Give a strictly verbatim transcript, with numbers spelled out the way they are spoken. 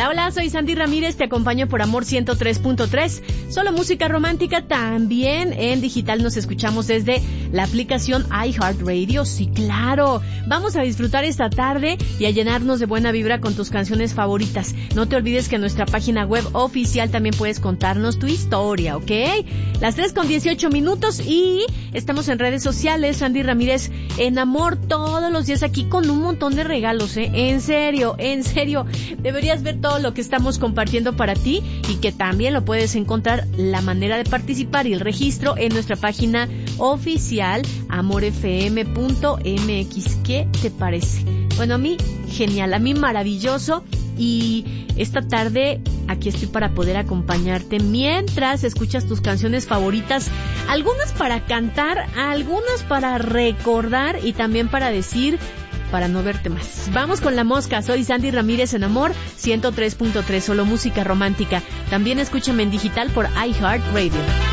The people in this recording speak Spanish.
Hola, hola, soy Sandy Ramírez, te acompaño por Amor ciento tres punto tres. Solo música romántica, también en digital nos escuchamos desde la aplicación iHeartRadio. Sí, claro. Vamos a disfrutar esta tarde y a llenarnos de buena vibra con tus canciones favoritas. No te olvides que en nuestra página web oficial también puedes contarnos tu historia, ¿ok? Las tres con dieciocho minutos y estamos en redes sociales, Sandy Ramírez en Amor, todos los días aquí con un montón de regalos, ¿eh? En serio, en serio. Deberías ver todo lo que estamos compartiendo para ti y que también lo puedes encontrar la manera de participar y el registro en nuestra página oficial amor f m punto m x. ¿Qué te parece? Bueno, a mí genial, a mí maravilloso, y esta tarde aquí estoy para poder acompañarte mientras escuchas tus canciones favoritas, algunas para cantar, algunas para recordar y también para decir, para no verte más. Vamos con La Mosca, soy Sandy Ramírez en Amor ciento tres punto tres, solo música romántica. También escúchame en digital por iHeartRadio.